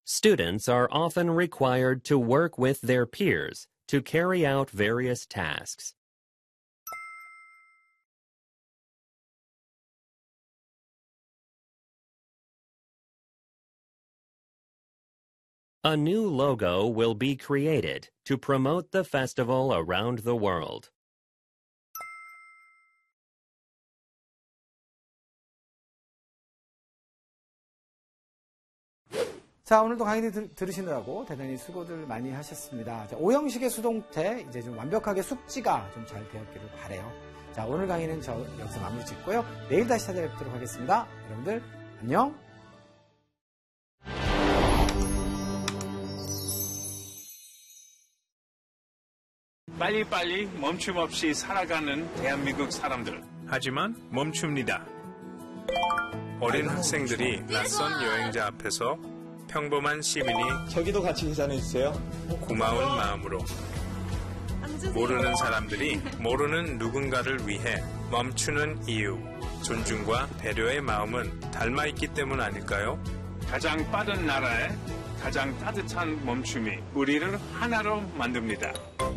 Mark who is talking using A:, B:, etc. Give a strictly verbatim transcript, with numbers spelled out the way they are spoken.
A: Students are often required to work with their peers to carry out various tasks. A new logo will be created to promote the festival around the world.
B: 자, 오늘도 강의 들, 들으시느라고 대단히 수고들 많이 하셨습니다. 자, 오형식의 수동태 이제 좀 완벽하게 숙지가 좀 잘 되었기를 바라요. 자, 오늘 강의는 저 여기서 마무리 짓고요. 내일 다시 찾아뵙도록 하겠습니다. 여러분들 안녕.
C: 빨리빨리 멈춤 없이 살아가는 대한민국 사람들.
D: 하지만 멈춥니다. 어린 학생들이 낯선 여행자 앞에서 평범한 시민이
E: 저기도 같이 계산해주세요.
D: 고마운 마음으로 모르는 사람들이 모르는 누군가를 위해 멈추는 이유, 존중과 배려의 마음은 닮아있기 때문 아닐까요?
C: 가장 빠른 나라에 가장 따뜻한 멈춤이 우리를 하나로 만듭니다.